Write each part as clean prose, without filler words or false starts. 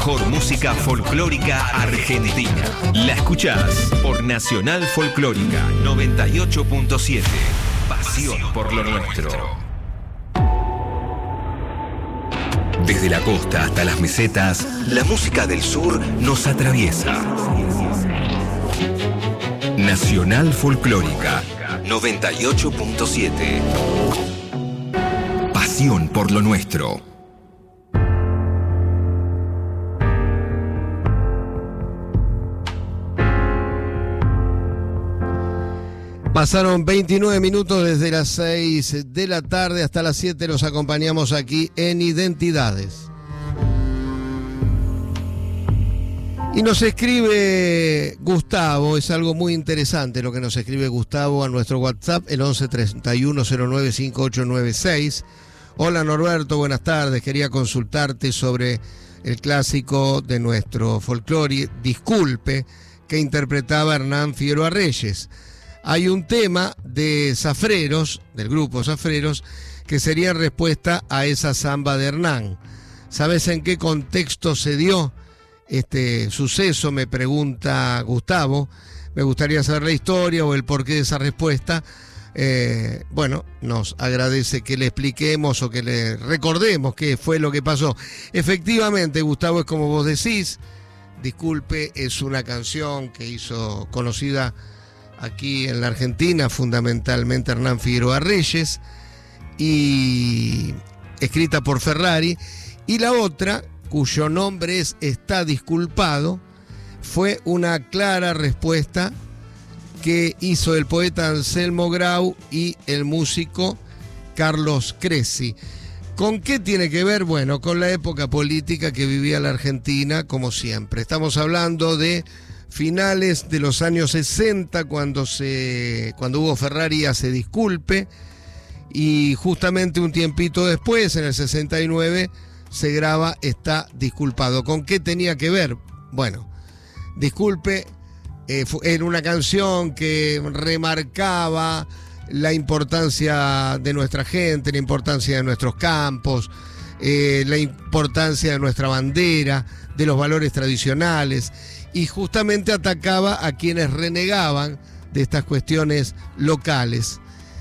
mejor música folclórica argentina. La escuchás por Nacional Folclórica 98.7. Pasión por lo nuestro. Desde la costa hasta las mesetas, la música del sur nos atraviesa. Nacional Folclórica 98.7. Pasión por lo nuestro. Pasaron 29 minutos desde las 6 de la tarde hasta las 7. Los acompañamos aquí en Identidades. Y nos escribe Gustavo, es algo muy interesante lo que nos escribe Gustavo a nuestro WhatsApp, el 11 31 09 5896. Hola Norberto, buenas tardes. Quería consultarte sobre el clásico de nuestro folclore, Disculpe, que interpretaba Hernán Figueroa Reyes. Hay un tema de Zafreros, del grupo Zafreros, que sería respuesta a esa samba de Hernán. ¿Sabes en qué contexto se dio este suceso? Me pregunta Gustavo. Me gustaría saber la historia o el porqué de esa respuesta. Bueno, nos agradece que le expliquemos o que le recordemos qué fue lo que pasó. Efectivamente, Gustavo, es como vos decís. Disculpe, es una canción que hizo conocida aquí en la Argentina, fundamentalmente Hernán Figueroa Reyes, y escrita por Ferrari. Y la otra, cuyo nombre es Está Disculpado, fue una clara respuesta que hizo el poeta Anselmo Grau y el músico Carlos Cresci. ¿Con qué tiene que ver? Bueno, con la época política que vivía la Argentina, como siempre. Estamos hablando de finales de los años 60, cuando Hugo Ferrari hace Disculpe, y justamente un tiempito después, en el 69, se graba Está Disculpado. ¿Con qué tenía que ver? Bueno, Disculpe era una canción que remarcaba la importancia de nuestra gente, la importancia de nuestros campos, la importancia de nuestra bandera, de los valores tradicionales, y justamente atacaba a quienes renegaban de estas cuestiones locales.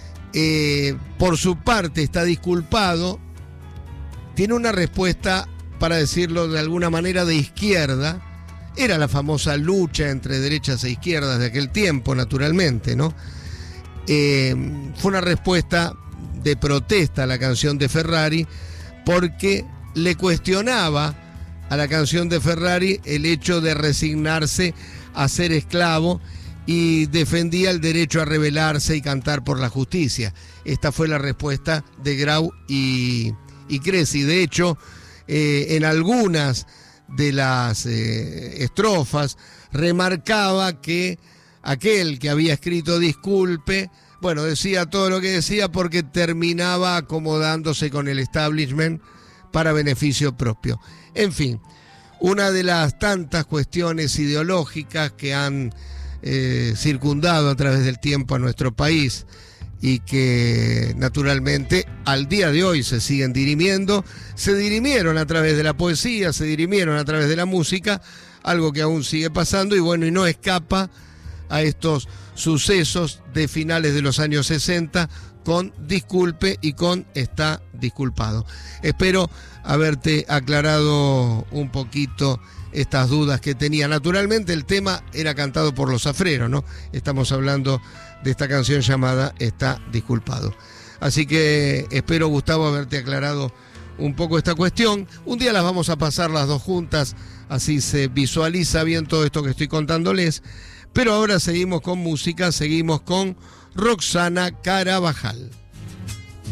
Por su parte, Está Disculpado tiene una respuesta, para decirlo de alguna manera, de izquierda. Era la famosa lucha entre derechas e izquierdas de aquel tiempo, naturalmente, ¿no? Fue una respuesta de protesta a la canción de Ferrari, porque le cuestionaba a la canción de Ferrari el hecho de resignarse a ser esclavo, y defendía el derecho a rebelarse y cantar por la justicia. Esta fue la respuesta de Grau y Cresci. De hecho, en algunas de las estrofas remarcaba que aquel que había escrito Disculpe, bueno, decía todo lo que decía porque terminaba acomodándose con el establishment para beneficio propio. En fin, una de las tantas cuestiones ideológicas que han circundado a través del tiempo a nuestro país, y que naturalmente al día de hoy se siguen dirimiendo, se dirimieron a través de la poesía, se dirimieron a través de la música, algo que aún sigue pasando, y bueno, y no escapa a estos sucesos de finales de los años 60 con Disculpe y con Está Disculpado. Espero haberte aclarado un poquito estas dudas que tenía. Naturalmente el tema era cantado por los Zafreros, ¿no? Estamos hablando de esta canción llamada Está Disculpado. Así que espero, Gustavo, haberte aclarado un poco esta cuestión. Un día las vamos a pasar las dos juntas, así se visualiza bien todo esto que estoy contándoles. Pero ahora seguimos con música, seguimos con Roxana Carabajal.